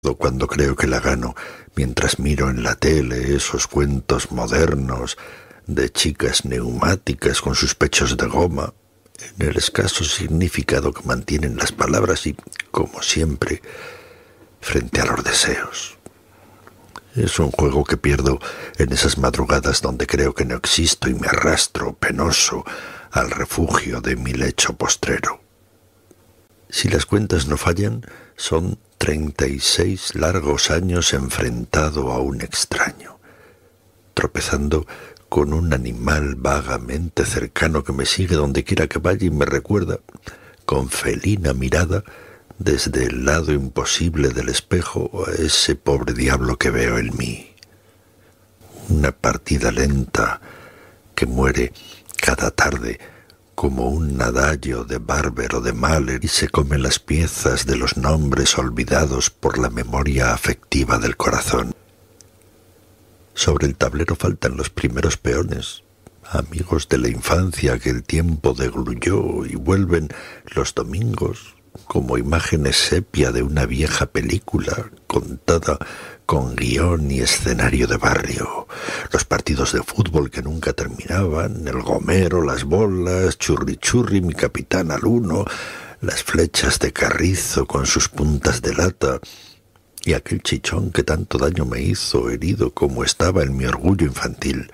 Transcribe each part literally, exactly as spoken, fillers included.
cuando creo que la gano, mientras miro en la tele esos cuentos modernos de chicas neumáticas con sus pechos de goma, en el escaso significado que mantienen las palabras y, como siempre, frente a los deseos. Es un juego que pierdo en esas madrugadas donde creo que no existo y me arrastro, penoso, al refugio de mi lecho postrero. Si las cuentas no fallan, son treinta y seis largos años enfrentado a un extraño, tropezando con un animal vagamente cercano que me sigue donde quiera que vaya y me recuerda, con felina mirada, desde el lado imposible del espejo, a ese pobre diablo que veo en mí. Una partida lenta que muere cada tarde, como un adagio de Barber o de Mahler, y se come las piezas de los nombres olvidados por la memoria afectiva del corazón. Sobre el tablero faltan los primeros peones, amigos de la infancia que el tiempo degluyó, y vuelven los domingos como imágenes sepia de una vieja película contada con guión y escenario de barrio, los partidos de fútbol que nunca terminaban, el gomero, las bolas, churri churri, mi capitán al uno, las flechas de carrizo con sus puntas de lata, y aquel chichón que tanto daño me hizo, herido como estaba en mi orgullo infantil.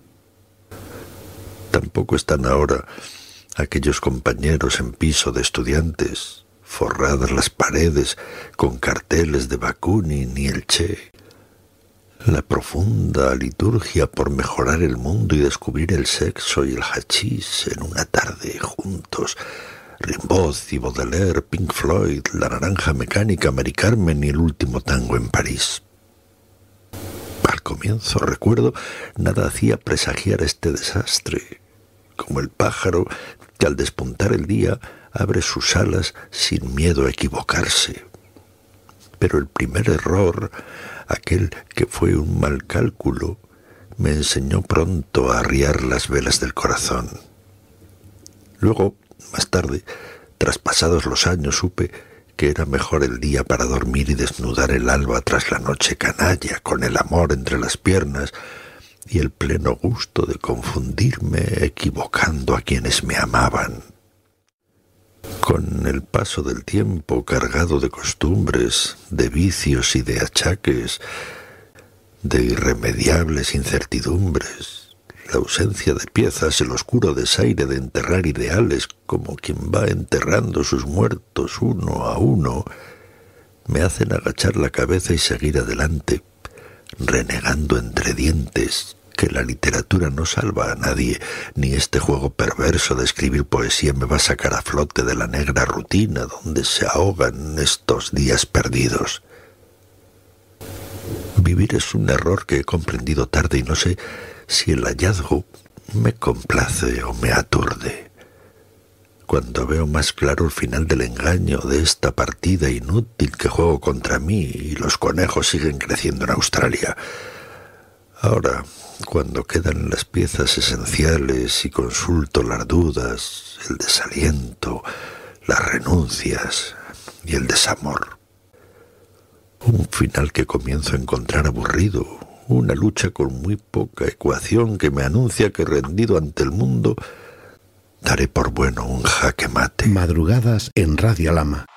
Tampoco están ahora aquellos compañeros en piso de estudiantes, forradas las paredes con carteles de Bakunin y el Che. La profunda liturgia por mejorar el mundo y descubrir el sexo y el hachís en una tarde juntos. Rimbaud y Baudelaire, Pink Floyd, La Naranja Mecánica, Mari Carmen y El Último Tango en París. Al comienzo, recuerdo, nada hacía presagiar este desastre, como el pájaro que al despuntar el día abre sus alas sin miedo a equivocarse. Pero el primer error, aquel que fue un mal cálculo, me enseñó pronto a arriar las velas del corazón. Luego, más tarde, traspasados los años, supe que era mejor el día para dormir y desnudar el alba tras la noche canalla, con el amor entre las piernas y el pleno gusto de confundirme equivocando a quienes me amaban. Con el paso del tiempo, cargado de costumbres, de vicios y de achaques, de irremediables incertidumbres, la ausencia de piezas, el oscuro desaire de enterrar ideales, como quien va enterrando sus muertos uno a uno, me hacen agachar la cabeza y seguir adelante, renegando entre dientes que la literatura no salva a nadie, ni este juego perverso de escribir poesía me va a sacar a flote de la negra rutina donde se ahogan estos días perdidos. Vivir es un error que he comprendido tarde y no sé si el hallazgo me complace o me aturde. Cuando veo más claro el final del engaño de esta partida inútil que juego contra mí y los conejos siguen creciendo en Australia. Ahora, cuando quedan las piezas esenciales y consulto las dudas, el desaliento, las renuncias y el desamor. Un final que comienzo a encontrar aburrido, una lucha con muy poca ecuación que me anuncia que rendido ante el mundo daré por bueno un jaque mate. Madrugadas en Radio Lama.